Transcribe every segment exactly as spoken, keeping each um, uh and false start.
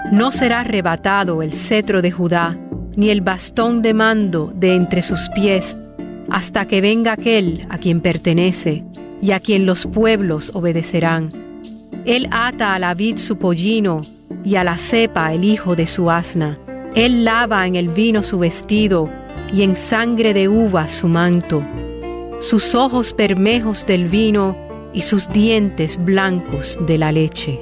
No será arrebatado el cetro de Judá, ni el bastón de mando de entre sus pies, hasta que venga aquel a quien pertenece, y a quien los pueblos obedecerán. Él ata a la vid su pollino, y a la cepa el hijo de su asna. Él lava en el vino su vestido, y en sangre de uvas su manto. Sus ojos bermejos del vino, y sus dientes blancos de la leche.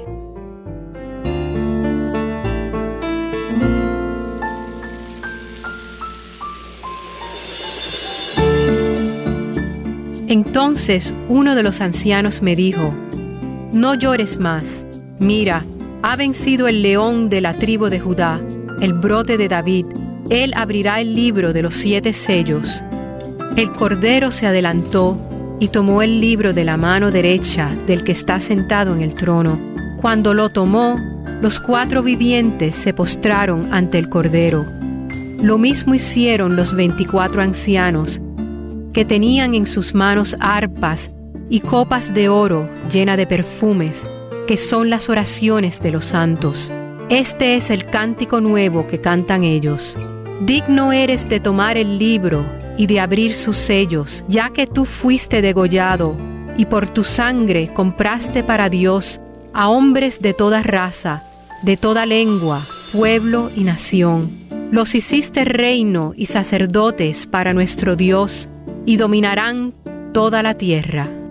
Entonces uno de los ancianos me dijo: No llores más. Mira, ha vencido el león de la tribu de Judá, el brote de David. Él abrirá el libro de los siete sellos. El Cordero se adelantó y tomó el libro de la mano derecha del que está sentado en el trono. Cuando lo tomó, los cuatro vivientes se postraron ante el Cordero. Lo mismo hicieron los veinticuatro ancianos, que tenían en sus manos arpas y copas de oro llenas de perfumes, que son las oraciones de los santos. Este es el cántico nuevo que cantan ellos. Digno eres de tomar el libro y de abrir sus sellos, ya que tú fuiste degollado, y por tu sangre compraste para Dios a hombres de toda raza, de toda lengua, pueblo y nación. Los hiciste reino y sacerdotes para nuestro Dios, y dominarán toda la tierra.